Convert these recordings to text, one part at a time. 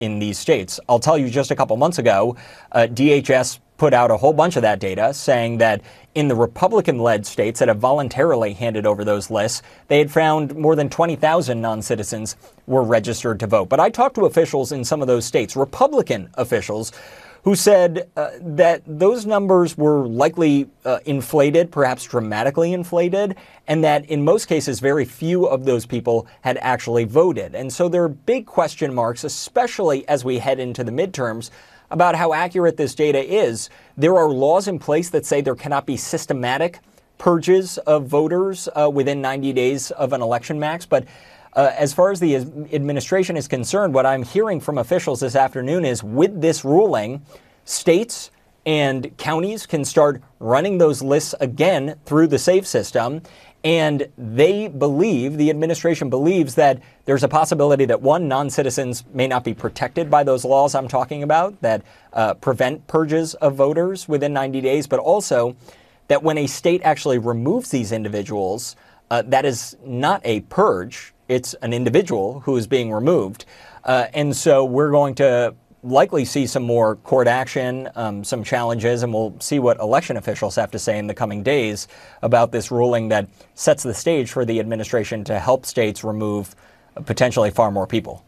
in these states. I'll tell you, just a couple months ago, DHS put out a whole bunch of that data saying that in the Republican-led states that have voluntarily handed over those lists, they had found more than 20,000 non-citizens were registered to vote. But I talked to officials in some of those states, Republican officials, who said that those numbers were likely inflated, perhaps dramatically inflated, and that in most cases, very few of those people had actually voted. And so there are big question marks, especially as we head into the midterms, about how accurate this data is. There are laws in place that say there cannot be systematic purges of voters within 90 days of an election, Max. But as far as the administration is concerned, what I'm hearing from officials this afternoon is with this ruling, states and counties can start running those lists again through the SAFE system. And they believe, the administration believes, that there's a possibility that, one, non-citizens may not be protected by those laws I'm talking about that prevent purges of voters within 90 days, but also that when a state actually removes these individuals, that is not a purge. It's an individual who is being removed. And so we're going to likely see some more court action, some challenges, and we'll see what election officials have to say in the coming days about this ruling that sets the stage for the administration to help states remove potentially far more people.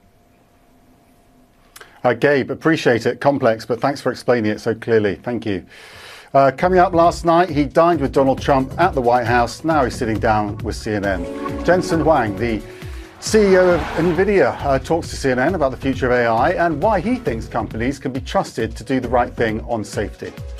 Gabe, appreciate it. Complex, but thanks for explaining it so clearly. Thank you. Coming up last night, he dined with Donald Trump at the White House. Now he's sitting down with CNN. Jensen Huang, the CEO of NVIDIA, talks to CNN about the future of AI and why he thinks companies can be trusted to do the right thing on safety.